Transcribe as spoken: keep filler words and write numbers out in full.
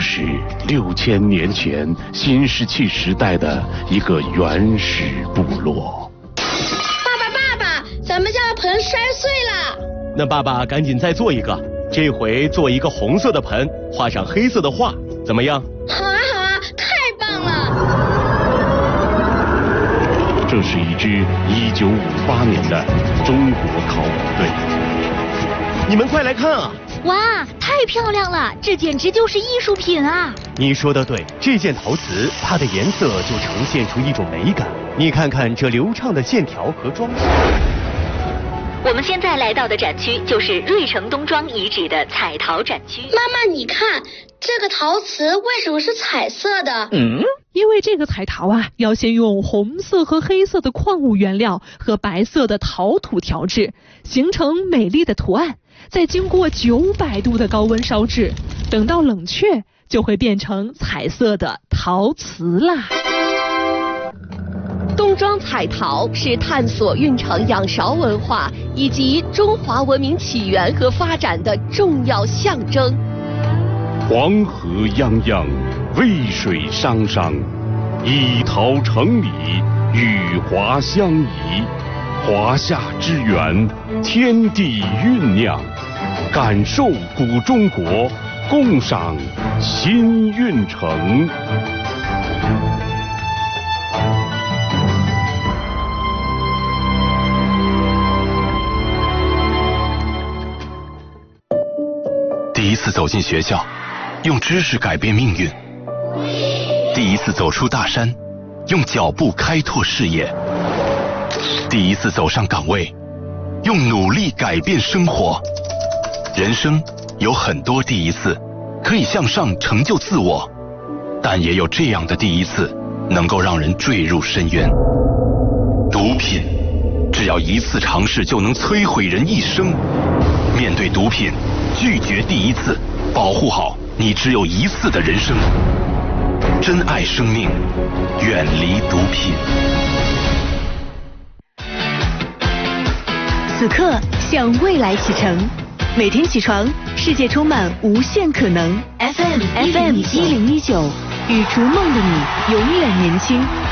是六千年前新石器时代的一个原始部落。 爸爸爸爸，咱们家的盆摔碎了。 那爸爸赶紧再做一个，这回做一个红色的盆，画上黑色的画，怎么样？ 好啊好啊，太棒了！ 这是一支一九五八年的中国考古队。 你们快来看啊！ 哇，太漂亮了，这简直就是艺术品啊！ 你说的对，这件陶瓷它的颜色就呈现出一种美感。你看看这流畅的线条和装饰。 我们现在来到的展区就是芮城东庄遗址的彩陶展区。 妈妈，你看这个陶瓷为什么是彩色的？ 嗯，因为这个彩陶啊，要先用红色和黑色的矿物原料和白色的陶土调制，形成美丽的图案。再经过九百度的高温烧制，等到冷却就会变成彩色的陶瓷啦。 东庄彩陶是探索运城仰韶文化以及中华文明起源和发展的重要象征。 黄河泱泱，渭水汤汤，以陶成礼，与华相宜。华夏之源，天地酝酿，感受古中国，共赏新运城。 第一次走进学校，用知识改变命运；第一次走出大山，用脚步开拓视野。第一次走上岗位，用努力改变生活。人生有很多第一次，可以向上成就自我，但也有这样的第一次，能够让人坠入深渊。毒品，只要一次尝试就能摧毁人一生。面对毒品，拒绝第一次，保护好你只有一次的人生。珍爱生命，远离毒品。 此刻向未来启程，每天起床，世界充满无限可能。F M F M 一零一九，与逐梦的你永远年轻。